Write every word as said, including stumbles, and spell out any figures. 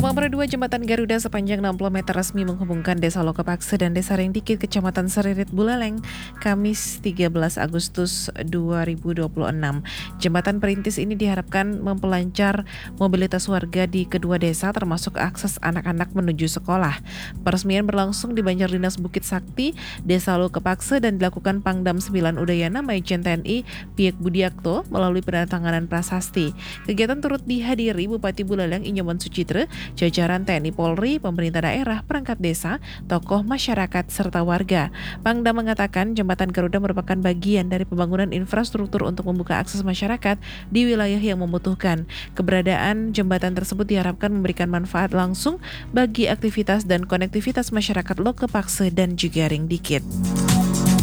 Nomor dua, Jembatan Garuda sepanjang enam puluh meter resmi menghubungkan Desa Lokepakse dan Desa Ringdikit, Kecamatan Seririt Buleleng, Kamis tiga belas Agustus dua ribu dua puluh enam. Jembatan perintis ini diharapkan memperlancar mobilitas warga di kedua desa, termasuk akses anak-anak menuju sekolah. Peresmian berlangsung di Banjar Dinas Bukit Sakti, Desa Lokepakse, dan dilakukan Pangdam sembilan Udayana Majen T N I Piek Budiakto melalui penandatanganan prasasti. Kegiatan turut dihadiri Bupati Buleleng Inyoman Sucitra, jajaran T N I Polri, pemerintah daerah, perangkat desa, tokoh masyarakat, serta warga. Pangdam mengatakan Jembatan Garuda merupakan bagian dari pembangunan infrastruktur untuk membuka akses masyarakat di wilayah yang membutuhkan. Keberadaan jembatan tersebut diharapkan memberikan manfaat langsung bagi aktivitas dan konektivitas masyarakat Lokepakse dan juga Ringdikit.